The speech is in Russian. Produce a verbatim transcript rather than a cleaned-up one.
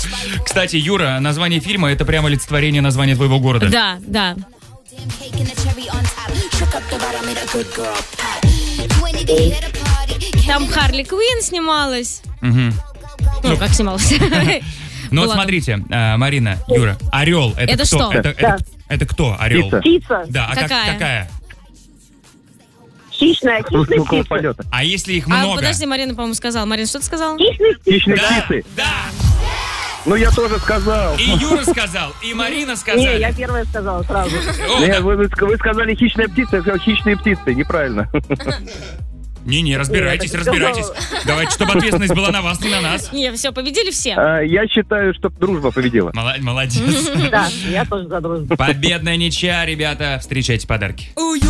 Кстати, Юра, название фильма — это прямо олицетворение названия твоего города. Да, да. Там Харли Квинн снималась. Угу. Ну, как снималась? Ну вот смотрите, э, Марина, Юра, орел — это, Это кто? что? Это, Да. это, это кто орел? Птица. Птица. Да, а как- Какая? какая? Хищная, хищная Высокого птица. полета. А если их А, много? подожди, Марина, по-моему, сказала. Марина, что ты сказала? Хищная птица. Хищные Да, птицы. да. Ну, я тоже сказал. И Юра сказал, и Марина сказали. Не, я первая сказала сразу. О, Не, да. вы, вы ск- вы сказали хищная птица, я сказал хищные птицы. Неправильно. Не-не, разбирайтесь, Не, я так разбирайтесь. Давайте, чтобы ответственность была на вас, не на нас. Не, все, победили все. А, Я считаю, что дружба победила. Мола- Молодец. Да, я тоже за дружбу. Победная ничья, ребята. Встречайте подарки.